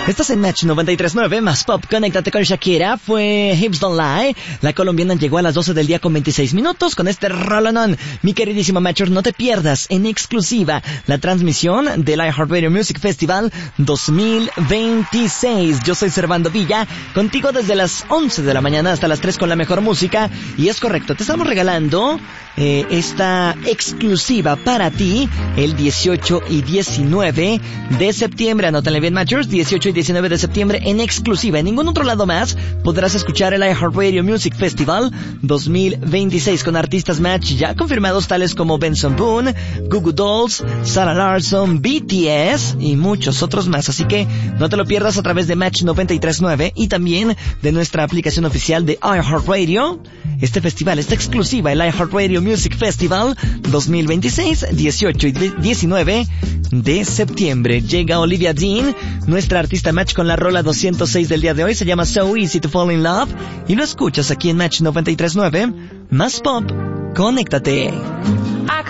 Estás en Match 93.9, más pop, conéctate con Shakira, fue Hips Don't Lie. La colombiana llegó a las 12 del día con 26 minutos con este rolonón. Mi queridísimo Matcher, no te pierdas en exclusiva la transmisión del iHeartRadio Music Festival 2026. Yo soy Servando Villa, contigo desde las 11 de la mañana hasta las 3 con la mejor música. Y es correcto, te estamos regalando esta exclusiva para ti el 18 y 19 de septiembre. Anótale bien, Matchers, 18 y 19 de septiembre en exclusiva. En ningún otro lado más podrás escuchar el iHeartRadio Music Festival 2026 con artistas Match ya confirmados tales como Benson Boone, Goo Goo Dolls, Sarah Larson, BTS y muchos otros más. Así que no te lo pierdas a través de Match 93.9 y también de nuestra aplicación oficial de iHeartRadio. Este festival, esta exclusiva, el iHeartRadio Music Festival 2026, 18 y 19 de septiembre. Llega Olivia Dean, nuestra artista Match con la rola 206 del día de hoy. Se llama So Easy to Fall in Love y lo escuchas aquí en Match 93.9. Más pop, conéctate.